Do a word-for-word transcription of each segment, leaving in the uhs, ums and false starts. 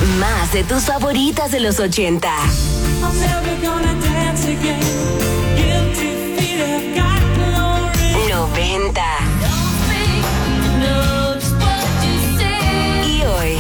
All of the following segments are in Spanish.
Más de tus favoritas de los ochenta. noventa. Y hoy,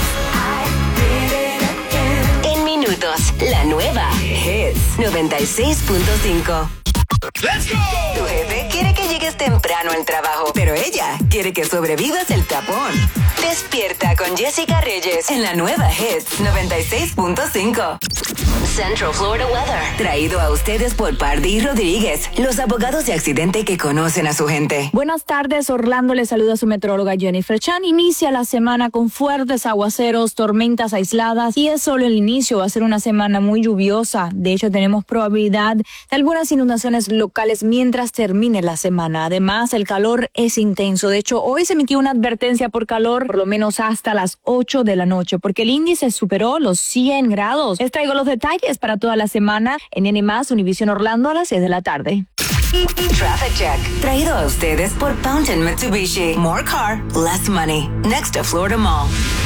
en minutos, la nueva Hits noventa y seis punto cinco. ¡Let's go! Tu jefe quiere que llegues temprano al trabajo, pero ella quiere que sobrevivas el tapón. Despierta con Jessica Reyes en la nueva Hits noventa y seis punto cinco. Central Florida Weather. Traído a ustedes por Pardí Rodríguez, los abogados de accidente que conocen a su gente. Buenas tardes, Orlando le saluda a su metróloga Jennifer Chan. Inicia la semana con fuertes aguaceros, tormentas aisladas y es solo el inicio. Va a ser una semana muy lluviosa. De hecho, tenemos probabilidad de algunas inundaciones locales mientras termine la semana. Además, el calor es intenso. De hecho, hoy se emitió una advertencia por calor por lo menos hasta las ocho de la noche, porque el índice superó los cien grados. Les traigo los detalles para toda la semana en N más Univision Orlando a las seis de la tarde. Traffic Check, traído a ustedes por Fountain Mitsubishi. More car, less money. Next to Florida Mall.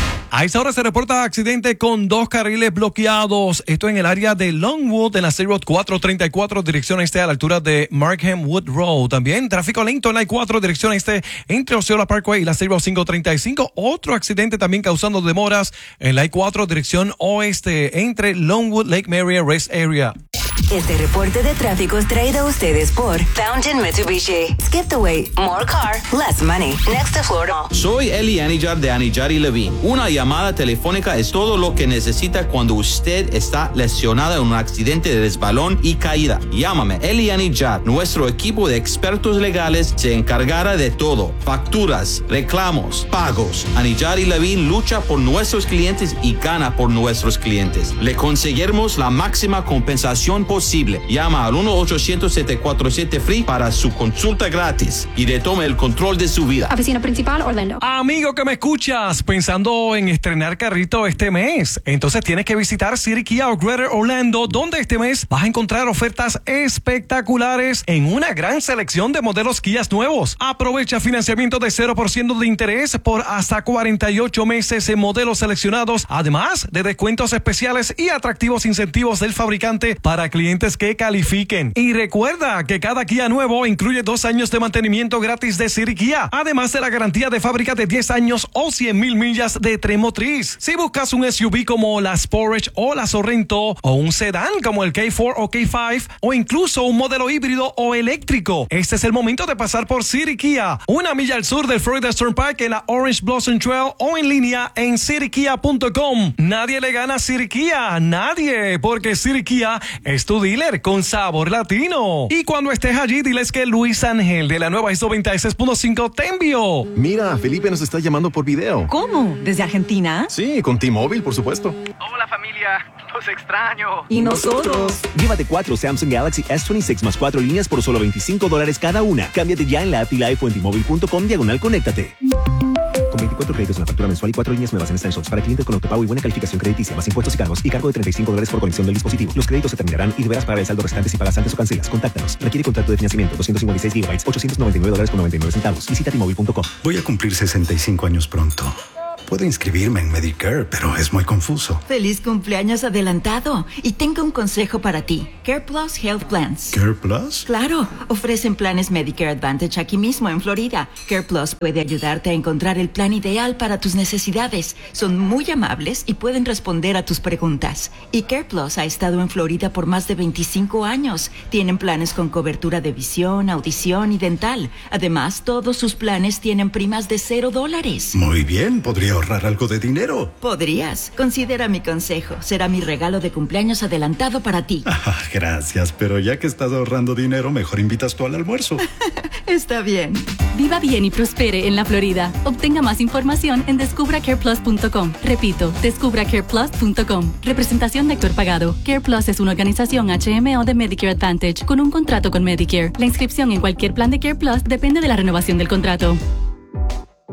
A esta hora se reporta accidente con dos carriles bloqueados. Esto en el área de Longwood, en la State Road cuatrocientos treinta y cuatro, dirección este a la altura de Markham Wood Road. También tráfico lento en la I cuatro, dirección este entre Osceola Parkway y la State Road quinientos treinta y cinco. Otro accidente también causando demoras en la I cuatro, dirección oeste entre Longwood, Lake Mary Rest Area. Este reporte de tráfico es traído a ustedes por Fountain Mitsubishi. Skip the wait. More car, less money. Next to Florida. Soy Eli Anijar de Anijar y Levine. Una llamada telefónica es todo lo que necesita cuando usted está lesionada en un accidente de resbalón y caída. Llámame, Eli Anijar. Nuestro equipo de expertos legales se encargará de todo. Facturas, reclamos, pagos. Anijar y Levine lucha por nuestros clientes y gana por nuestros clientes. Le conseguiremos la máxima compensación posible. Llama al uno ochocientos siete cuatro siete F R E E para su consulta gratis y retome el control de su vida. Oficina principal, Orlando. Amigo que me escuchas, pensando en estrenar carrito este mes, entonces tienes que visitar City Kia o Greater Orlando, donde este mes vas a encontrar ofertas espectaculares en una gran selección de modelos Kia nuevos. Aprovecha financiamiento de cero por ciento de interés por hasta cuarenta y ocho meses en modelos seleccionados, además de descuentos especiales y atractivos incentivos del fabricante para clientes que califiquen. Y recuerda que cada Kia nuevo incluye dos años de mantenimiento gratis de City Kia, además de la garantía de fábrica de diez años o cien mil millas de tren motriz. Si buscas un S U V como la Sportage o la Sorrento, o un sedán como el K cuatro o K cinco, o incluso un modelo híbrido o eléctrico, este es el momento de pasar por City Kia, una milla al sur del Florida Turnpike en la Orange Blossom Trail o en línea en city kia punto com. Nadie le gana a City Kia, nadie, porque City Kia es tu dealer con sabor latino. Y cuando estés allí, diles que Luis Ángel de la nueva Hits noventa y seis punto cinco te envió. Mira, Felipe nos está llamando por video. ¿Cómo? ¿Desde Argentina? Sí, con T-Mobile, por supuesto. Hola familia, los extraño. ¿Y nosotros? Llévate cuatro Samsung Galaxy S veintiséis más cuatro líneas por solo veinticinco dólares cada una. Cámbiate ya en la app T-Life o en T-Mobile punto com diagonal conéctate. Con veinticuatro créditos en la factura mensual y cuatro líneas nuevas en Essentials para clientes con autopago y buena calificación crediticia, más impuestos y cargos y cargo de treinta y cinco dólares por conexión del dispositivo. Los créditos se terminarán y deberás pagar el saldo restante si pagas antes o cancelas. Contáctanos. Requiere contrato de financiamiento doscientos cincuenta y seis gigabytes, ochocientos noventa y nueve dólares con noventa y nueve centavos. Visita T Mobile punto com. Voy a cumplir sesenta y cinco años pronto. Puedo inscribirme en Medicare, pero es muy confuso. Feliz cumpleaños adelantado. Y tengo un consejo para ti. Care Plus Health Plans. ¿Care Plus? Claro, ofrecen planes Medicare Advantage aquí mismo en Florida. Care Plus puede ayudarte a encontrar el plan ideal para tus necesidades. Son muy amables y pueden responder a tus preguntas. Y Care Plus ha estado en Florida por más de veinticinco años. Tienen planes con cobertura de visión, audición y dental. Además, todos sus planes tienen primas de cero dólares. Muy bien, podría ahorrar algo de dinero. Podrías. Considera mi consejo. Será mi regalo de cumpleaños adelantado para ti. Ah, gracias, pero ya que estás ahorrando dinero, mejor invitas tú al almuerzo. Está bien. Viva bien y prospere en la Florida. Obtenga más información en descubra care plus punto com. Repito, descubra care plus punto com. Representación de actor pagado. Care Plus es una organización H M O de Medicare Advantage con un contrato con Medicare. La inscripción en cualquier plan de Care Plus depende de la renovación del contrato.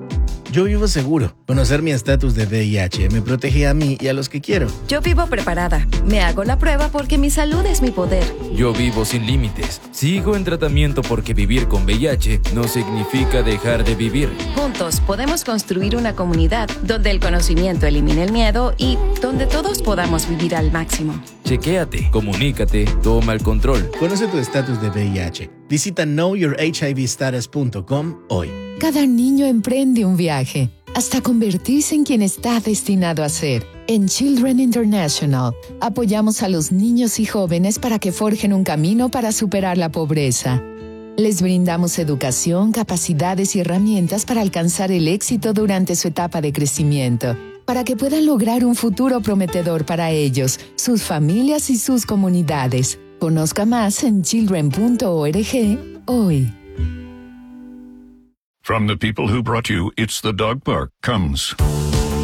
Yo vivo seguro. Conocer mi estatus de V I H me protege a mí y a los que quiero. Yo vivo preparada. Me hago la prueba porque mi salud es mi poder. Yo vivo sin límites. Sigo en tratamiento porque vivir con V I H no significa dejar de vivir. Juntos podemos construir una comunidad donde el conocimiento elimine el miedo y donde todos podamos vivir al máximo. Chequéate, comunícate, toma el control. Conoce tu estatus de V I H. Visita know your H I V status punto com hoy. Cada niño emprende un viaje hasta convertirse en quien está destinado a ser. En Children International, apoyamos a los niños y jóvenes para que forjen un camino para superar la pobreza. Les brindamos educación, capacidades y herramientas para alcanzar el éxito durante su etapa de crecimiento, para que puedan lograr un futuro prometedor para ellos, sus familias y sus comunidades. Conozca más en children punto org hoy. From the people who brought you It's the Dog Park comes